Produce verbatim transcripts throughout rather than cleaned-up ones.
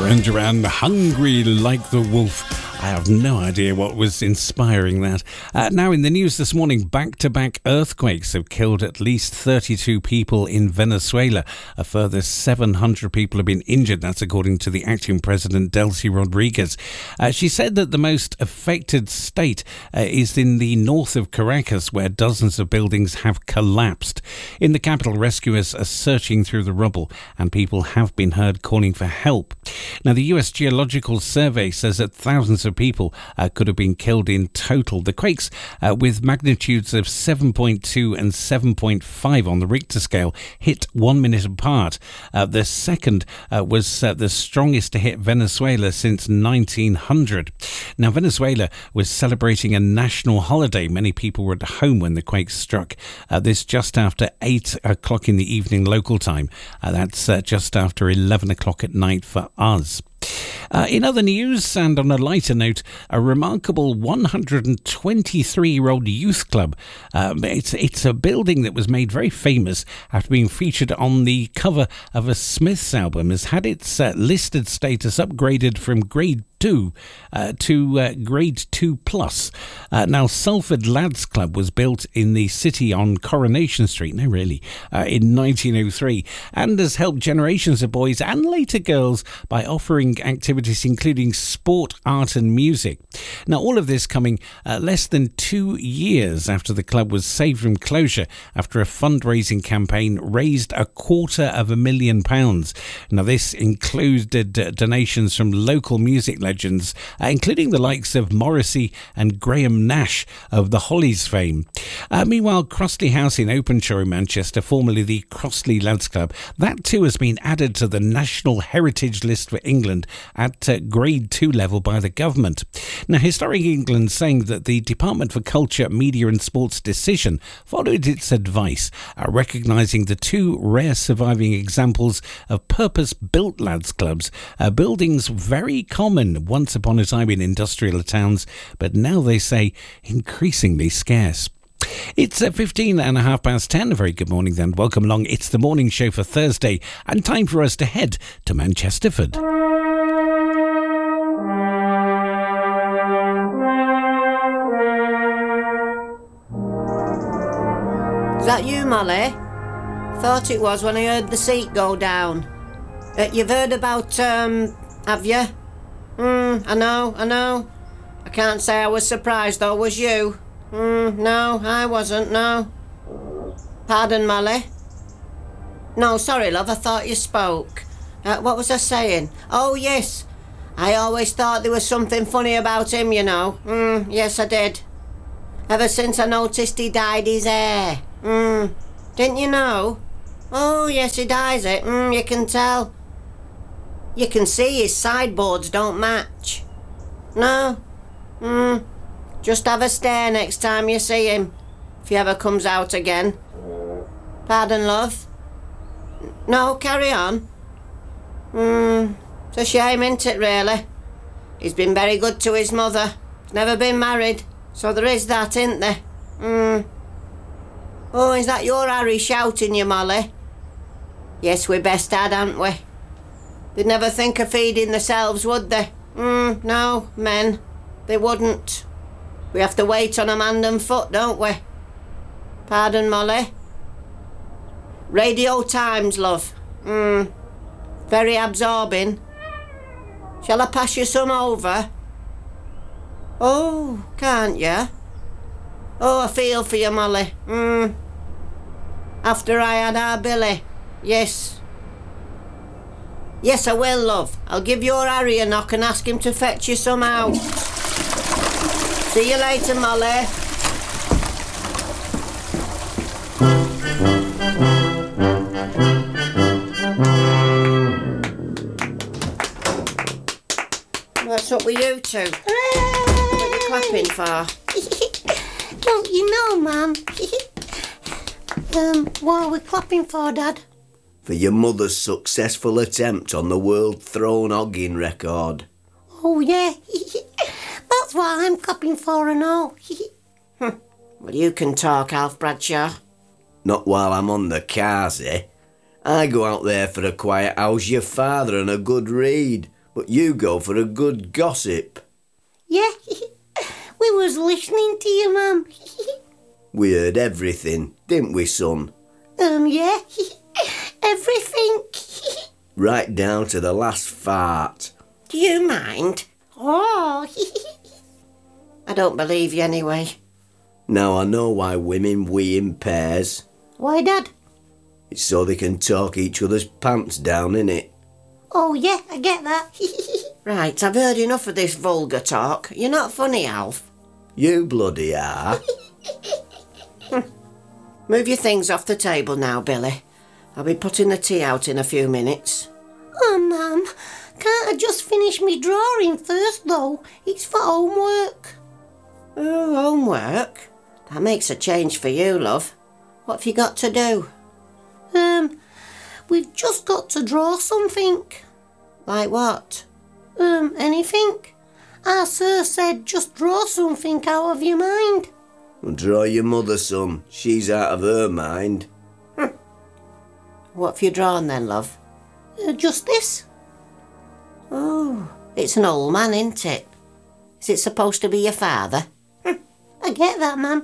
Duran Duran, Hungry Like the Wolf. I have no idea what was inspiring that. Uh, now in the news this morning, back-to-back earthquakes have killed at least thirty-two people in Venezuela. A further seven hundred people have been injured. That's according to the acting president, Delcy Rodriguez. Uh, she said that the most affected state uh, is in the north of Caracas, where dozens of buildings have collapsed. In the capital, rescuers are searching through the rubble, and people have been heard calling for help. Now, the U S Geological Survey says that thousands of people uh, could have been killed in total. The quakes, uh, with magnitudes of seven point two and seven point five on the Richter scale, hit one minute apart. Uh, the second uh, was uh, the strongest to hit Venezuela since nineteen hundred. Now, Venezuela was celebrating a national holiday. Many people were at home when the quake struck. Uh, this just after eight o'clock in the evening local time. Uh, that's uh, just after eleven o'clock at night for us. Uh, in other news, and on a lighter note, a remarkable one hundred twenty-three-year-old youth club. Um, it's, it's a building that was made very famous after being featured on the cover of a Smiths album, has had its uh, listed status upgraded from grade two uh, to uh, grade two plus. Uh, now, Salford Lads Club was built in the city on Coronation Street, no really, uh, in nineteen oh three, and has helped generations of boys and later girls by offering activities including sport, art and music. Now, all of this coming uh, less than two years after the club was saved from closure after a fundraising campaign raised a quarter of a million pounds. Now, this included uh, donations from local music legends, uh, including the likes of Morrissey and Graham Nash of the Hollies fame. Uh, meanwhile, Crossley House in Openshaw in Manchester, formerly the Crossley Lads Club, that too has been added to the National Heritage List for England at uh, grade two level by the government. Now, Historic England saying that the Department for Culture, Media and Sports decision followed its advice, uh, recognising the two rare surviving examples of purpose-built lads clubs, uh, buildings very common once upon a time in industrial towns, but now they say increasingly scarce. It's uh, fifteen and a half past ten. A very good morning then. Welcome along. It's the morning show for Thursday, and time for us to head to Manchesterford. Is that you, Molly? Thought it was when I heard the seat go down. Uh, you've heard about, um, have you? Hmm, I know, I know. I can't say I was surprised though, was you? Hmm, no, I wasn't, no. Pardon, Molly? No, sorry, love, I thought you spoke. Uh, what was I saying? Oh, yes. I always thought there was something funny about him, you know. Hmm, yes, I did. Ever since I noticed he dyed his hair. Hmm, didn't you know? Oh, yes, he dyes it. Hmm, you can tell. You can see his sideboards don't match. No? Hmm, just have a stare next time you see him, if he ever comes out again. Pardon, love? No, carry on. Hmm, it's a shame, isn't it, really? He's been very good to his mother. He's never been married, so there is that, isn't there? Hmm. Oh, is that your Harry shouting you, Molly? Yes, we best had, hadn't we? They'd never think of feeding themselves, would they? Hmm, no, men. They wouldn't. We have to wait on 'em hand and foot, don't we? Pardon, Molly? Radio Times, love. Hmm. Very absorbing. Shall I pass you some over? Oh, can't you? Oh, I feel for you, Molly. Hmm. After I had our Billy. Yes. Yes, I will, love. I'll give your Harry a knock and ask him to fetch you some out. See you later, Molly. What's up with you two? What are you clapping for? Don't you know, Mum? um, what are we clapping for, Dad? For your mother's successful attempt on the World Throne Hogging record. Oh, yeah. That's what I'm clapping for and all. Well, you can talk, Alf Bradshaw. Not while I'm on the cars, eh? I go out there for a quiet how's your father and a good read. but you go for a good gossip. Yeah, we was listening to you, Mum. We heard everything, didn't we, son? Um, yeah, everything. Right down to the last fart. Do you mind? Oh, I don't believe you anyway. Now I know why women wee in pairs. why, Dad? It's so they can talk each other's pants down, innit? Oh, yeah, I get that. Right, I've heard enough of this vulgar talk. You're not funny, Alf. You bloody are. Move your things off the table now, Billy. I'll be putting the tea out in a few minutes. Oh, Mum, can't I just finish me drawing first, though? It's for homework. Oh, homework? That makes a change for you, love. What have you got to do? Um, we've just got to draw something. Like what? Um, anything. Our sir said just draw something out of your mind. Well, draw your mother, son. She's out of her mind. What have you drawn then, love? Uh, just this. Oh, it's an old man, isn't it? Is it supposed to be your father? I get that, Mum.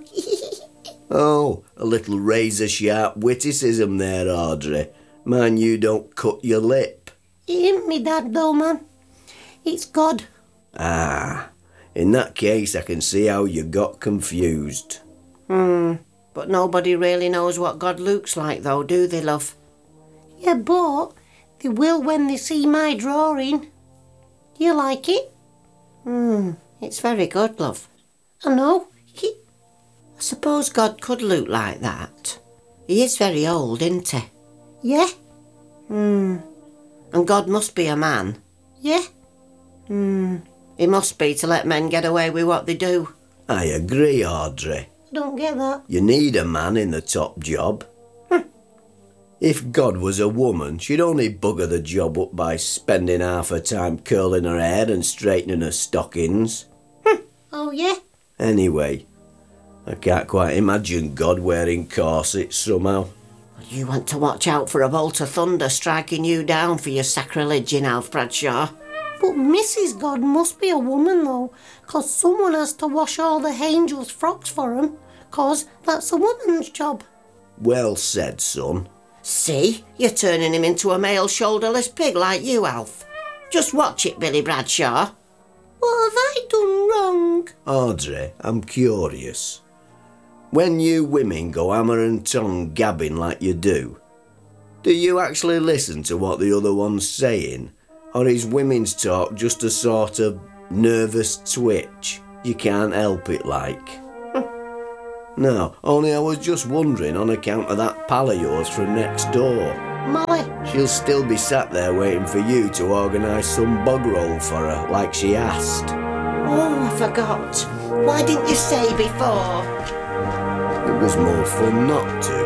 Oh, a little razor-sharp witticism there, Audrey. Mind you don't cut your lip. It ain't me dad, though, Mum. It's God. Ah, in that case I can see how you got confused. Hmm, but nobody really knows what God looks like, though, do they, love? Yeah, but they will when they see my drawing. You like it? Hmm, it's very good, love. I know. I suppose God could look like that. He is very old, isn't he? Yeah, Hmm. And God must be a man. yeah. Hmm. He must be to let men get away with what they do. I agree, Audrey. I don't get that. You need a man in the top job. If God was a woman, she'd only bugger the job up by spending half her time curling her hair and straightening her stockings. Oh, yeah. Anyway, I can't quite imagine God wearing corsets somehow. You want to watch out for a bolt of thunder striking you down for your sacrilege in Alf Bradshaw. But Missus God must be a woman, though, 'cause someone has to wash all the angels' frocks for 'em, 'cause that's a woman's job. Well said, son. See, you're turning him into a male shoulderless pig like you, Alf. Just watch it, Billy Bradshaw. What have I done wrong? Audrey, I'm curious. When you women go hammer and tongue gabbing like you do, do you actually listen to what the other one's saying? Or is women's talk just a sort of nervous twitch? You can't help it like. No, only I was just wondering on account of that pal of yours from next door. Molly, She'll still be sat there waiting for you to organise some bog roll for her, like she asked. Oh, I forgot. Why didn't you say before? It was more fun not to.